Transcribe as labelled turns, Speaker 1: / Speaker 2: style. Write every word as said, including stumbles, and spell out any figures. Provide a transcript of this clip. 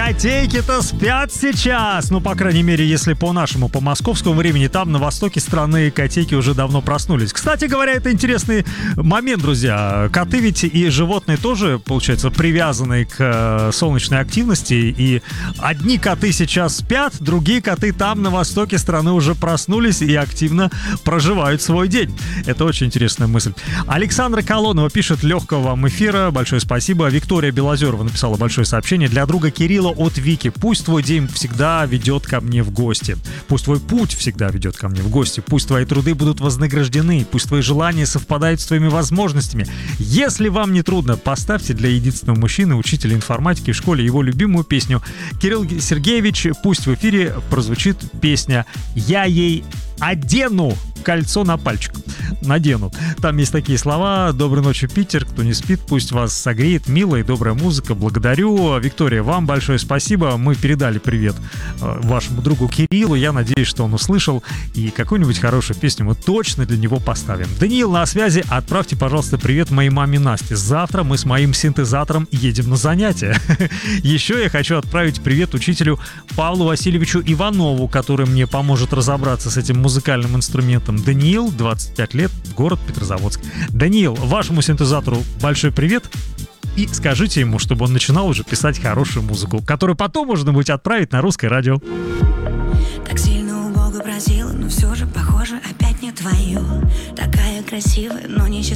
Speaker 1: котейки-то спят сейчас. Ну, по крайней мере, если по нашему, по московскому времени, там на востоке страны котейки уже давно проснулись. Кстати говоря, это интересный момент, друзья. Коты ведь и животные тоже, получается, привязаны к солнечной активности. И одни коты сейчас спят, другие коты там на востоке страны уже проснулись и активно проживают свой день. Это очень интересная мысль. Александра Колонова пишет: легкого вам эфира, большое спасибо. Виктория Белозерова написала большое сообщение: для друга Кирилла от Вики. Пусть твой день всегда ведет ко мне в гости. Пусть твой путь всегда ведет ко мне в гости. Пусть твои труды будут вознаграждены. Пусть твои желания совпадают с твоими возможностями. Если вам не трудно, поставьте для единственного мужчины, учителя информатики в школе, его любимую песню. Кирилл Сергеевич, пусть в эфире прозвучит песня «Я ей одену кольцо на пальчик». Надену. Там есть такие слова: «Доброй ночи, Питер. Кто не спит, пусть вас согреет милая и добрая музыка. Благодарю». Виктория, вам большое спасибо. Мы передали привет вашему другу Кириллу. Я надеюсь, что он услышал, и какую-нибудь хорошую песню мы точно для него поставим. Даниил на связи. Отправьте, пожалуйста, привет моей маме Насте. Завтра мы с моим синтезатором едем на занятия. Еще я хочу отправить привет учителю Павлу Васильевичу Иванову, который мне поможет разобраться с этим музыкальным инструментом. Даниил, двадцать пять лет, город Петрозаводск. Даниил, вашему синтезатору большой привет. И скажите ему, чтобы он начинал уже писать хорошую музыку, которую потом можно будет отправить на русское радио.
Speaker 2: Так сильно у Бога просила, но все же, похоже, опять не твое. Такая красивая, но не счастливая.